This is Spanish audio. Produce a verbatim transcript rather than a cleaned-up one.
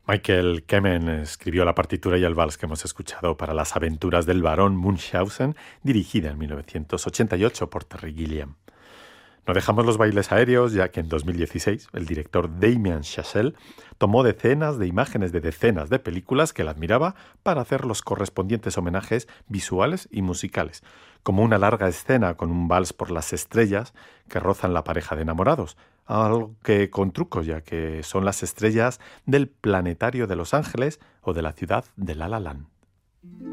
Michael Kamen escribió la partitura y el vals que hemos escuchado para Las aventuras del barón Munchausen, dirigida en mil novecientos ochenta y ocho por Terry Gilliam. No dejamos los bailes aéreos, ya que en dos mil dieciséis el director Damien Chazelle tomó decenas de imágenes de decenas de películas que él admiraba para hacer los correspondientes homenajes visuales y musicales, como una larga escena con un vals por las estrellas que rozan la pareja de enamorados, algo que con trucos, ya que son las estrellas del planetario de Los Ángeles o de la ciudad de La La Land.